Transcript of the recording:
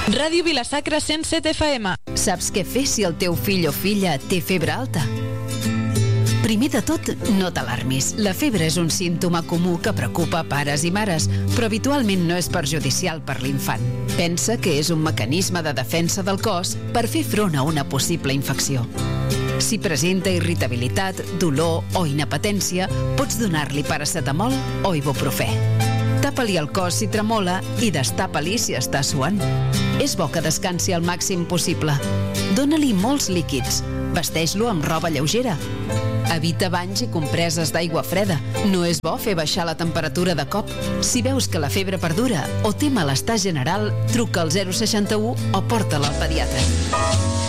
Ràdio Vila-sacra 107 FM. Saps què fer si el teu fill o filla té febre alta? Primer de tot, no t'alarmis. La febre és un símptoma comú que preocupa pares i mares, però habitualment no és perjudicial per l'infant. Pensa que és un mecanisme de defensa del cos per fer front a una possible infecció. Si presenta irritabilitat, dolor o inapetència, pots donar-li paracetamol o ibuprofè. Tapa-li el cos si tremola i destapa-li si està suant. És bo que descansi al màxim possible. Dóna-li molts líquids. Vesteix-lo amb roba lleugera. Evita banys i compreses d'aigua freda. No és bo fer baixar la temperatura de cop. Si veus que la febre perdura o té malestar general, truca al 061 o porta-la al pediatre.